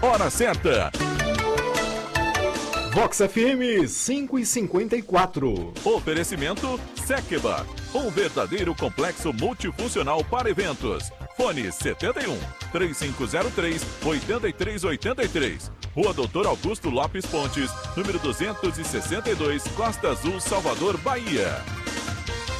hora certa. Vox FM 5h54. Oferecimento Sekba, um verdadeiro complexo multifuncional para eventos. Fone 71 3503 8383. Rua Doutor Augusto Lopes Pontes, número 262, Costa Azul, Salvador, Bahia.